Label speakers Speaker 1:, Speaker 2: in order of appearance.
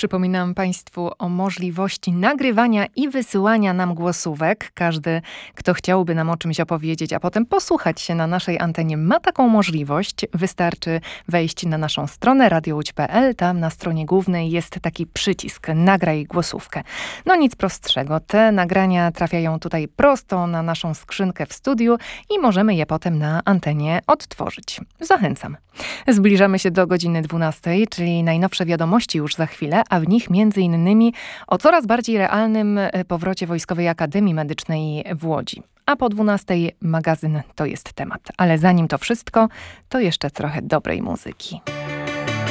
Speaker 1: Przypominam Państwu o możliwości nagrywania i wysyłania nam głosówek. Każdy, kto chciałby nam o czymś opowiedzieć, a potem posłuchać się na naszej antenie, ma taką możliwość. Wystarczy wejść na naszą stronę radiołódź.pl. Tam na stronie głównej jest taki przycisk "Nagraj głosówkę". No nic prostszego. Te nagrania trafiają tutaj prosto na naszą skrzynkę w studiu i możemy je potem na antenie odtworzyć. Zachęcam. Zbliżamy się do godziny 12, czyli najnowsze wiadomości już za chwilę, a w nich m.in. o coraz bardziej realnym powrocie Wojskowej Akademii Medycznej w Łodzi. A po 12 magazyn To jest temat. Ale zanim to wszystko, to jeszcze trochę dobrej muzyki.